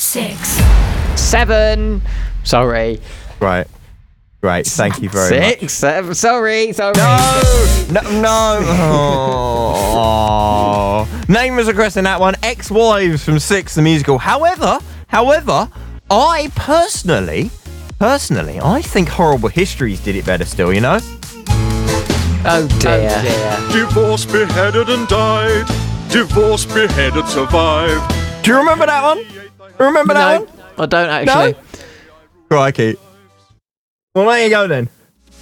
6. 7. Sorry. Right. Great. Thank you very much. 6. 7. Sorry. No. Oh. Name was requesting that one. Ex-Wives from 6, the musical. However, I personally, I think Horrible Histories did it better still, you know? Oh dear. Divorced, beheaded and died. Divorced, beheaded, survived. Do you remember that one? Remember that one? I don't actually. No? Crikey. Well, there you go then.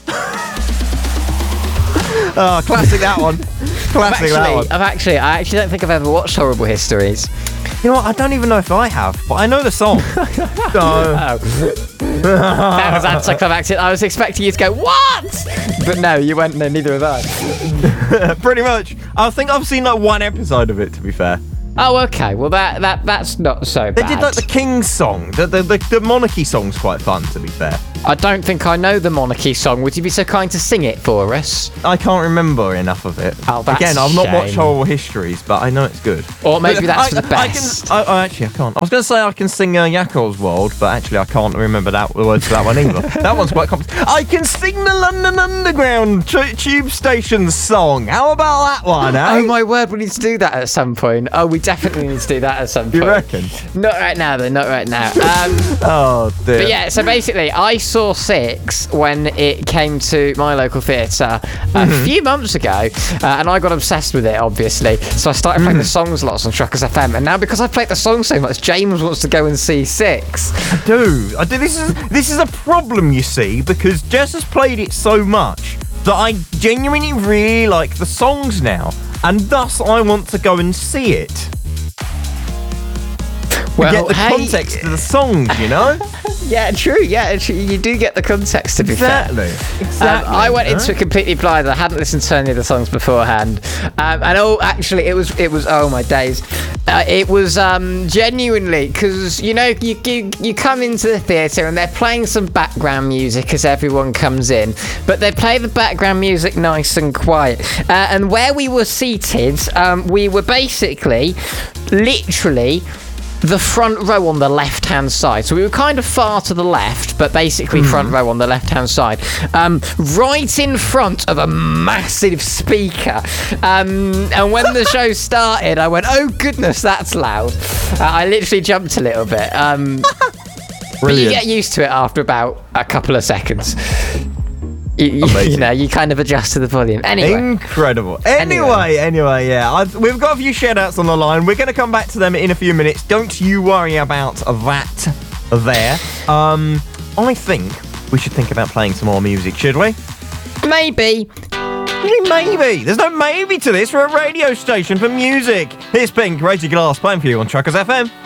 Oh, classic that one. Classic that one. I actually don't think I've ever watched Horrible Histories. You know what? I don't even know if I have, but I know the song. That was anticlimactic. I was expecting you to go, what? But no, you went, no, neither have I. Pretty much. I think I've seen like one episode of it, to be fair. Oh, okay. Well, that's not so bad. They did like the King's song. The monarchy song's quite fun, to be fair. I don't think I know the monarchy song. Would you be so kind to sing it for us? I can't remember enough of it. Oh, that's Again, I've a not shame. watched Horrible Histories, but I know it's good. Or maybe But that's for the best. Actually, I can't. I was going to say I can sing Yakov's World, but actually I can't remember the words to that one either. That one's quite complicated. I can sing the London Underground tube station song. How about that one, eh? Oh my word, we need to do that at some point. Oh, we definitely need to do that at some point. You reckon? Not right now, though. Not right now. Oh, dear. But yeah, so basically, I saw 6 when it came to my local theatre a few months ago, and I got obsessed with it, obviously. So I started playing the songs lots on Truckers FM, and now because I've played the songs so much, James wants to go and see 6. I do. This is a problem, you see, because Jess has played it so much that I genuinely really like the songs now, and thus I want to go and see it. Well, Get the hey, context of the songs, you know? Yeah, true. Yeah, you do get the context, to be fair. Exactly. I went into it completely blind. I hadn't listened to any of the songs beforehand, and actually, it was oh my days, it was genuinely, because you know you come into the theatre and they're playing some background music as everyone comes in, but they play the background music nice and quiet. And where we were seated, we were basically, literally, the front row on the left-hand side. So we were kind of far to the left, but basically front row on the left-hand side. Right in front of a massive speaker. And when the show started, I went, oh goodness, that's loud. I literally jumped a little bit. But you get used to it after about a couple of seconds. You know, you kind of adjust to the volume. Anyway. Incredible. Anyway, yeah. We've got a few shout-outs on the line. We're going to come back to them in a few minutes. Don't you worry about that there. I think we should think about playing some more music, should we? Maybe. Maybe. There's no maybe to this. We're a radio station for music. Here's Pink, Rated Glass, playing for you on Truckers FM.